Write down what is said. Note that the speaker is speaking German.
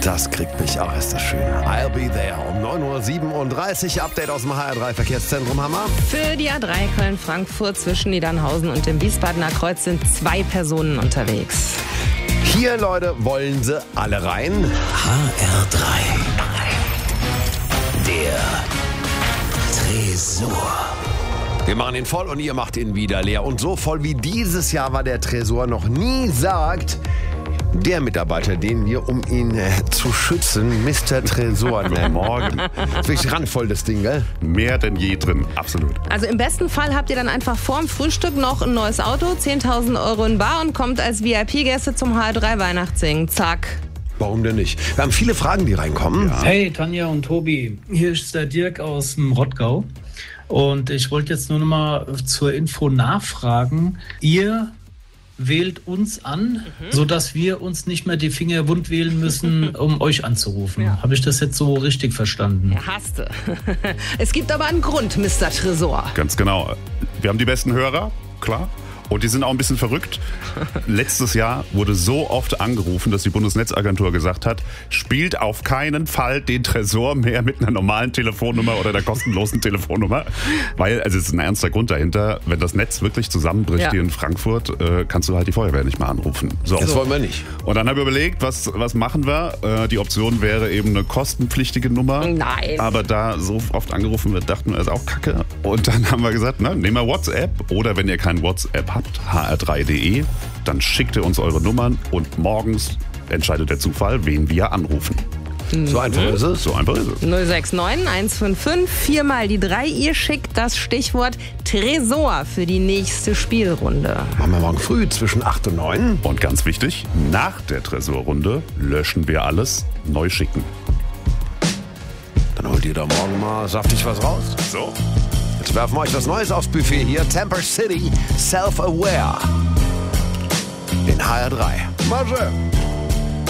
Das kriegt mich auch, ist das schön. I'll be there um 9.37 Uhr. Update aus dem HR3 Verkehrszentrum Hammer. Für die A3 Köln-Frankfurt zwischen Niedernhausen und dem Wiesbadener Kreuz sind 2 Personen unterwegs. Hier, Leute, wollen sie alle rein. HR3. Der Tresor. Wir machen ihn voll und ihr macht ihn wieder leer. Und so voll wie dieses Jahr war der Tresor noch nie, sagt der Mitarbeiter, den wir, um ihn zu schützen, Mr. Tresor nennen. Morgen. Das ist wirklich randvoll, das Ding, gell? Mehr denn je drin, absolut. Also im besten Fall habt ihr dann einfach vorm Frühstück noch ein neues Auto, 10.000 € in bar und kommt als VIP-Gäste zum HR3 Weihnachtssingen. Zack. Warum denn nicht? Wir haben viele Fragen, die reinkommen. Ja. Hey, Tanja und Tobi, hier ist der Dirk aus dem Rottgau. Und ich wollte jetzt nur noch mal zur Info nachfragen. Ihr wählt uns an, sodass wir uns nicht mehr die Finger wund wählen müssen, um euch anzurufen. Ja. Habe ich das jetzt so richtig verstanden? Ja, hast du. Es gibt aber einen Grund, Mr. Tresor. Ganz genau. Wir haben die besten Hörer, klar. Und die sind auch ein bisschen verrückt. Letztes Jahr wurde so oft angerufen, dass die Bundesnetzagentur gesagt hat, spielt auf keinen Fall den Tresor mehr mit einer normalen Telefonnummer oder der kostenlosen Telefonnummer. Weil, also es ist ein ernster Grund dahinter, wenn das Netz wirklich zusammenbricht hier in Frankfurt, kannst du halt die Feuerwehr nicht mehr anrufen. So. Das wollen wir nicht. Und dann haben wir überlegt, was machen wir? Die Option wäre eben eine kostenpflichtige Nummer. Nein. Aber da so oft angerufen wird, dachten wir, das ist auch kacke. Und dann haben wir gesagt, nehmen wir WhatsApp. Oder wenn ihr kein WhatsApp habt, hr3.de, dann schickt ihr uns eure Nummern und morgens entscheidet der Zufall, wen wir anrufen. So einfach ist es. So einfach ist es. 069 155 4 mal die 3. Ihr schickt das Stichwort Tresor für die nächste Spielrunde. Machen wir morgen früh zwischen 8 und 9. Und ganz wichtig, nach der Tresorrunde löschen wir alles, neu schicken. Dann holt ihr da morgen mal saftig was raus. So. Jetzt werfen wir euch was Neues aufs Buffet hier. Temper City, Self-Aware. In HR3. Masche.